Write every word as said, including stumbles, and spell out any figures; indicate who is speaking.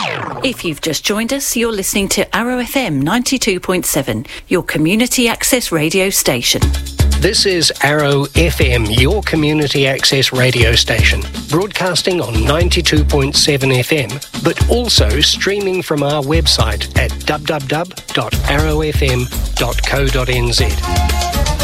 Speaker 1: If you've just joined us, you're listening to Arrow F M ninety-two point seven, your community access radio station.
Speaker 2: This is Arrow F M, your community access radio station, broadcasting on ninety-two point seven F M, but also streaming from our website at w w w dot arrow f m dot co dot n z.